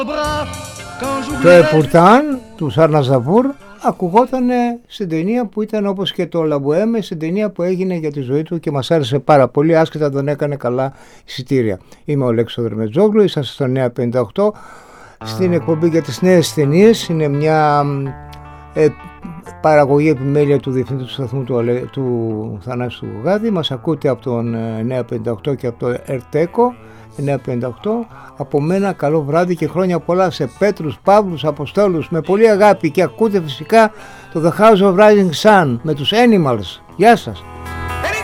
Το Επουρτάν του Σαρναζαβούρ ακουγόταν στην ταινία που ήταν όπως και το Λαμπουέμε, στην ταινία που έγινε για τη ζωή του και μας άρεσε πάρα πολύ, άσχετα δεν έκανε καλά εισιτήρια. Είμαι ο Λέξος Δρεμετζόγλου, είσαστε στο 958 στην εκπομπή για τις νέες ταινίες. Είναι μια παραγωγή επιμέλεια του διευθυντή του σταθμού του Θανάση του Γουγάδη. Μας ακούτε από τον 958 και από το Ερτέκο 958. Από μένα καλό βράδυ και χρόνια πολλά σε Πέτρους, Παύλους, Αποστόλους, με πολύ αγάπη, και ακούτε φυσικά το The House of Rising Sun με τους Animals. Γεια σας.